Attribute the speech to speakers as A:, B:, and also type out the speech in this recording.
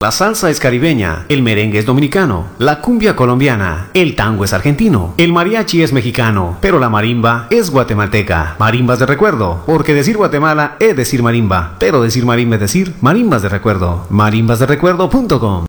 A: La salsa es caribeña, el merengue es dominicano, la cumbia colombiana, el tango es argentino, el mariachi es mexicano, pero la marimba es guatemalteca. Marimbas de recuerdo, porque decir Guatemala es decir marimba, pero decir marimba es decir marimbas de recuerdo. marimbasderecuerdo.com